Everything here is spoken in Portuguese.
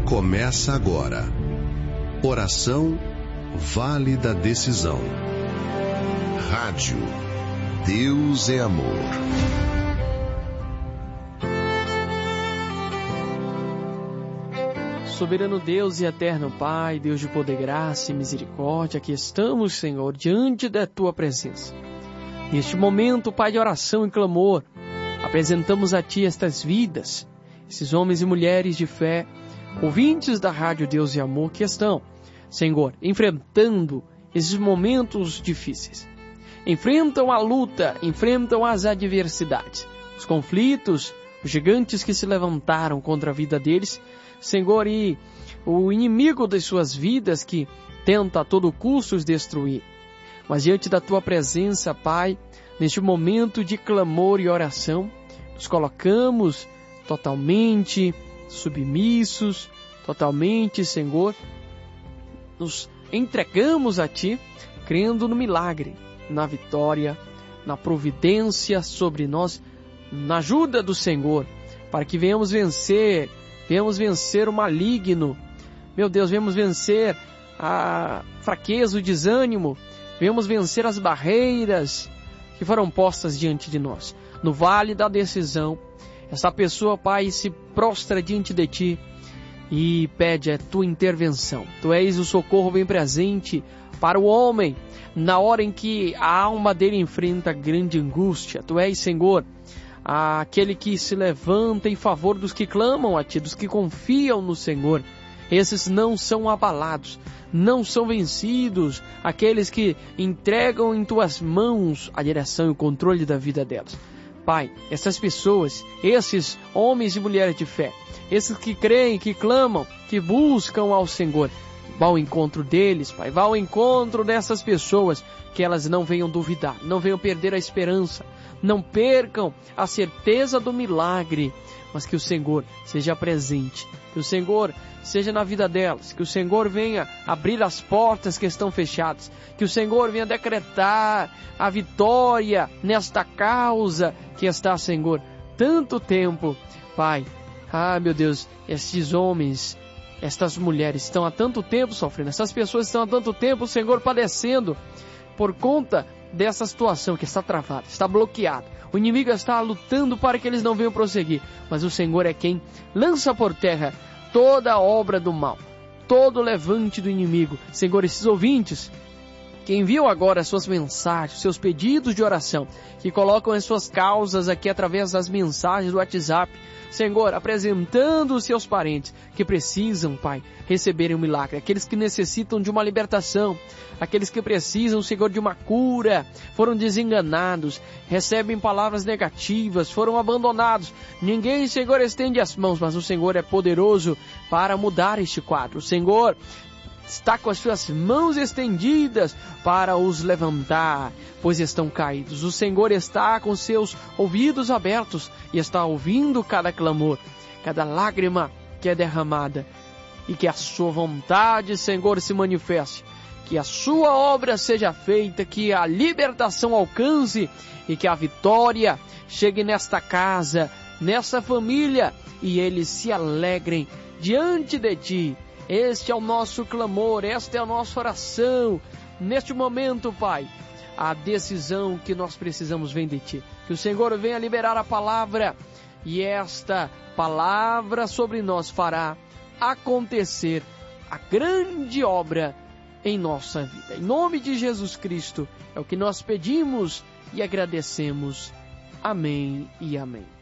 Começa agora. Oração Vale da Decisão. Rádio Deus é Amor. Soberano Deus e eterno Pai, Deus de poder, graça e misericórdia, aqui estamos, Senhor, diante da Tua presença. Neste momento, Pai, de oração e clamor, apresentamos a Ti estas vidas, esses homens e mulheres de fé, ouvintes da Rádio Deus e Amor, que estão, Senhor, enfrentando esses momentos difíceis. Enfrentam a luta, enfrentam as adversidades, os conflitos, os gigantes que se levantaram contra a vida deles, Senhor, e o inimigo das suas vidas que tenta a todo custo os destruir. Mas diante da Tua presença, Pai, neste momento de clamor e oração, nos colocamos totalmente submissos, totalmente, Senhor, nos entregamos a Ti, crendo no milagre, na vitória, na providência sobre nós, na ajuda do Senhor, para que venhamos vencer o maligno, meu Deus, venhamos vencer a fraqueza, o desânimo, venhamos vencer as barreiras que foram postas diante de nós. No vale da decisão, essa pessoa, Pai, se prostra diante de Ti e pede a Tua intervenção. Tu és o socorro bem presente para o homem na hora em que a alma dele enfrenta grande angústia. Tu és, Senhor, aquele que se levanta em favor dos que clamam a Ti, dos que confiam no Senhor. Esses não são abalados, não são vencidos, aqueles que entregam em Tuas mãos a direção e o controle da vida delas. Pai, essas pessoas, esses homens e mulheres de fé, esses que creem, que clamam, que buscam ao Senhor, vá ao encontro deles, Pai, vá ao encontro dessas pessoas, que elas não venham duvidar, não venham perder a esperança, não percam a certeza do milagre, mas que o Senhor seja presente, que o Senhor seja na vida delas, que o Senhor venha abrir as portas que estão fechadas, que o Senhor venha decretar a vitória nesta causa que está, Senhor, tanto tempo, Pai. Meu Deus, esses homens, estas mulheres estão há tanto tempo sofrendo, essas pessoas estão há tanto tempo, Senhor, padecendo por conta dessa situação que está travada, está bloqueada. O inimigo está lutando para que eles não venham prosseguir, mas o Senhor é quem lança por terra toda a obra do mal, todo o levante do inimigo. Senhor, esses ouvintes que enviam agora as suas mensagens, seus pedidos de oração, que colocam as suas causas aqui através das mensagens do WhatsApp, Senhor, apresentando os seus parentes que precisam, Pai, receberem um milagre, aqueles que necessitam de uma libertação, aqueles que precisam, Senhor, de uma cura, foram desenganados, recebem palavras negativas, foram abandonados. Ninguém, Senhor, estende as mãos, mas o Senhor é poderoso para mudar este quadro. O Senhor está com as suas mãos estendidas para os levantar, pois estão caídos. O Senhor está com seus ouvidos abertos e está ouvindo cada clamor, cada lágrima que é derramada, e que a sua vontade, Senhor, se manifeste, que a sua obra seja feita, que a libertação alcance e que a vitória chegue nesta casa, nessa família, e eles se alegrem diante de Ti. Este é o nosso clamor, esta é a nossa oração. Neste momento, Pai, a decisão que nós precisamos vem de Ti. Que o Senhor venha liberar a palavra, e esta palavra sobre nós fará acontecer a grande obra em nossa vida. Em nome de Jesus Cristo, é o que nós pedimos e agradecemos. Amém e amém.